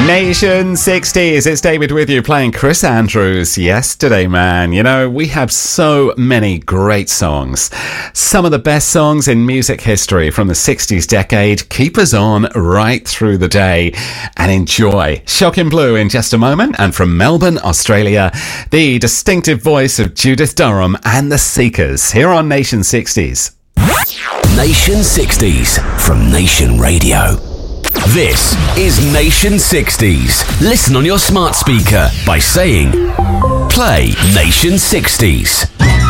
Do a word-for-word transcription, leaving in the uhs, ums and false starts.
Nation sixties, it's David with you playing Chris Andrews. Yesterday, man, you know, we have so many great songs. Some of the best songs in music history from the sixties decade. Keep us on right through the day and enjoy Shocking Blue in just a moment. And from Melbourne, Australia, the distinctive voice of Judith Durham and the Seekers here on Nation sixties. Nation sixties from Nation Radio. This is Nation sixties. Listen on your smart speaker by saying, play Nation sixties.